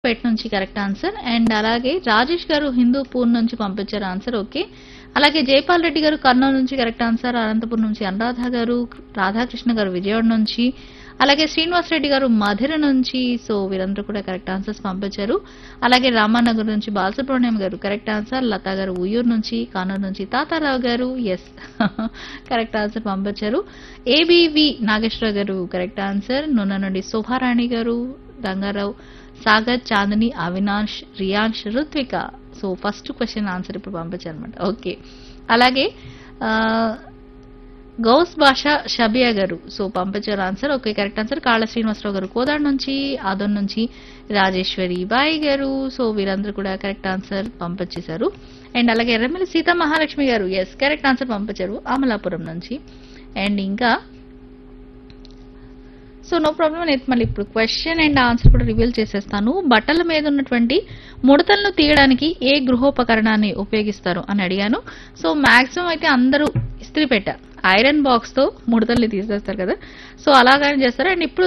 రామాయంపేట నుంచి correct answer. And అలాగే రాజేష్ గారు హిందూపూర్ నుంచి పంపించారు ఆన్సర్. ఓకే. అలాగే జైపాల్ రెడ్డి గారు కర్నూలు నుంచి కరెక్ట్ ఆన్సర్. అనంతపురం నుంచి అనురాధ గారు, రాధాకృష్ణ గారు విజయవాడ నుంచి, అలాగే శ్రీనివాస్ రెడ్డి గారు మధిర నుంచి. సో వీరందరూ కూడా కరెక్ట్ ఆన్సర్స్ పంపించారు. అలాగే రామానగర్ నుంచి బాలసుబ్రహ్మణ్యం గారు కరెక్ట్ ఆన్సర్. లతా గారు ఉయ్యూరు నుంచి, కానూరు నుంచి తాతారావు గారు ఎస్ కరెక్ట్ ఆన్సర్ పంపించారు. ఏబీవి నాగేశ్వరరావు గారు కరెక్ట్ ఆన్సర్. నున్న నుండి శోభారాణి గారు, Ganga Rao, Sagar, Chandini, Avinash, Riyansh, Ruthvika. So first question answer ఇప్పుడు పంపించారు అనమాట. ఓకే. అలాగే గౌస్ భాషా షబియా గారు సో పంపించారు ఆన్సర్. Okay correct answer. కాళ్ళ శ్రీనివాసరావు గారు కోదాడు నుంచి, ఆదోన్ నుంచి రాజేశ్వరి బాయి గారు. సో వీరందరూ కూడా కరెక్ట్ ఆన్సర్ పంపించేశారు. అండ్ అలాగే ఎర్రమల్లి సీతా మహాలక్ష్మి గారు ఎస్ కరెక్ట్ ఆన్సర్ పంపించారు అమలాపురం నుంచి. అండ్ ఇంకా సో నో ప్రాబ్లం. నేను మళ్ళీ ఇప్పుడు క్వశ్చన్ అండ్ ఆన్సర్ కూడా రివీల్ చేసేస్తాను. బట్టల మీద ఉన్నటువంటి ముడతలను తీయడానికి ఏ గృహోపకరణాన్ని ఉపయోగిస్తారు అని అడిగాను. సో మాక్సిమం అయితే అందరూ ఇస్త్రీ పెట్ట ఐరన్ బాక్స్ తో ముడతల్ని తీసేస్తారు కదా. సో అలాగానే చేస్తారు. అండ్ ఇప్పుడు